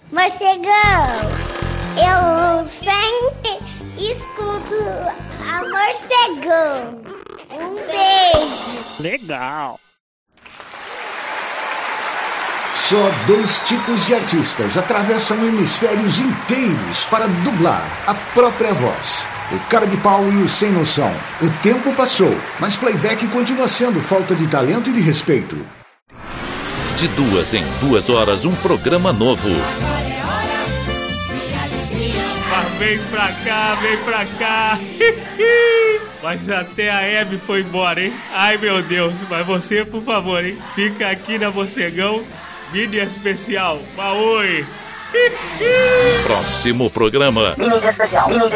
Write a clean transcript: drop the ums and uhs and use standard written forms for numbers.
Morcegão, eu sempre escuto a Morcegão. Um beijo. Legal. Só 2 tipos de artistas atravessam hemisférios inteiros para dublar a própria voz. O cara de pau e o sem noção. O tempo passou, mas playback continua sendo falta de talento e de respeito. De 2 em 2 horas, um programa novo. Vem pra cá, vem pra cá. Mas até a Hebe foi embora, hein? Ai, meu Deus. Mas você, por favor, hein? Fica aqui na Morcegão. Mídia especial. Oi. Próximo programa. Mídia especial.